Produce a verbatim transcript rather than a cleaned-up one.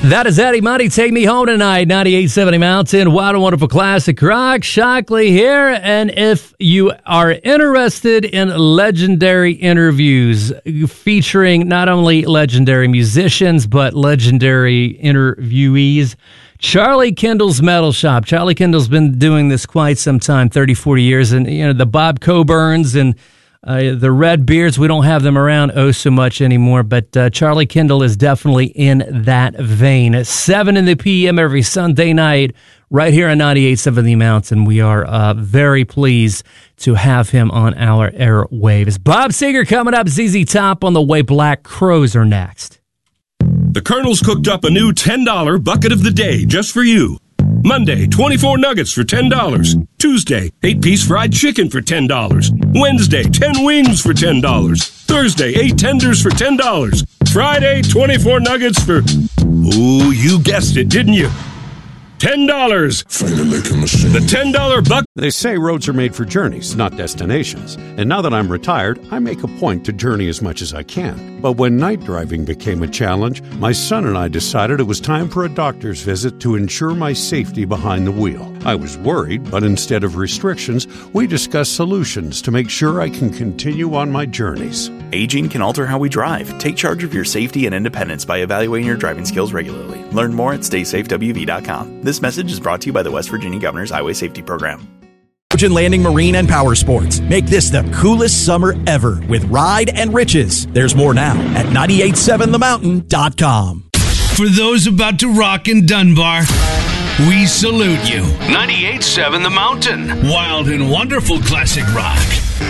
That is Eddie Money. Take Me Home Tonight, ninety-eight point seven Mountain. Wild and Wonderful Classic Rock. Shockley here. And if you are interested in legendary interviews featuring not only legendary musicians, but legendary interviewees, Charlie Kendall's Metal Shop. Charlie Kendall's been doing this quite some time, thirty, forty years. And, you know, the Bob Coburns and Uh, the Red Beards, we don't have them around oh so much anymore, but uh, Charlie Kendall is definitely in that vein. At seven in the p m every Sunday night, right here on ninety-eight point seven The Mountain. We are uh, very pleased to have him on our airwaves. Bob Seger coming up, Z Z Top on the way. Black Crowes are next. The Colonel's cooked up a new ten dollar bucket of the day just for you. Monday, twenty-four nuggets for ten dollars. Tuesday, eight-piece fried chicken for ten dollars. Wednesday, ten wings for ten dollars. Thursday, eight tenders for ten dollars. Friday, twenty-four nuggets for... Ooh, you guessed it, didn't you? ten dollars. The ten dollar buck. They say roads are made for journeys, not destinations. And now that I'm retired, I make a point to journey as much as I can. But when night driving became a challenge, my son and I decided it was time for a doctor's visit to ensure my safety behind the wheel. I was worried, but instead of restrictions, we discussed solutions to make sure I can continue on my journeys. Aging can alter how we drive. Take charge of your safety and independence by evaluating your driving skills regularly. Learn more at stay safe w v dot com. This message is brought to you by the West Virginia Governor's Highway Safety Program. Trojan Landing Marine and Power Sports. Make this the coolest summer ever with Ride and Riches. There's more now at ninety-eight seven the mountain dot com. For those about to rock in Dunbar, we salute you. ninety-eight seven The Mountain. Wild and wonderful classic rock.